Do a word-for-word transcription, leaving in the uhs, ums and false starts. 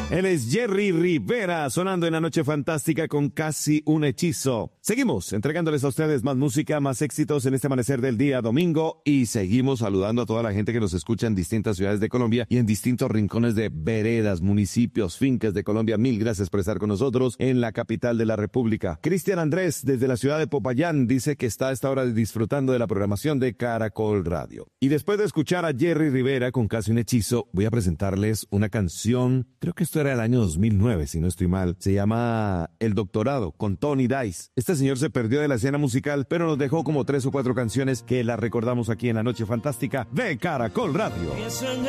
Él es Jerry Rivera, sonando en la noche fantástica con Casi un Hechizo. Seguimos entregándoles a ustedes más música, más éxitos en este amanecer del día domingo y seguimos saludando a toda la gente que nos escucha en distintas ciudades de Colombia y en distintos rincones de veredas, municipios, fincas de Colombia. Mil gracias por estar con nosotros en la capital de la República. Cristian Andrés, desde la ciudad de Popayán, dice que está a esta hora disfrutando de la programación de Caracol Radio. Y después de escuchar a Jerry Rivera con Casi un Hechizo, voy a presentarles una canción, creo que esto era el año dos mil nueve, si no estoy mal. Se llama El Doctorado, con Tony Dice. Este señor se perdió de la escena musical, pero nos dejó como tres o cuatro canciones que las recordamos aquí en la noche fantástica de Caracol Radio.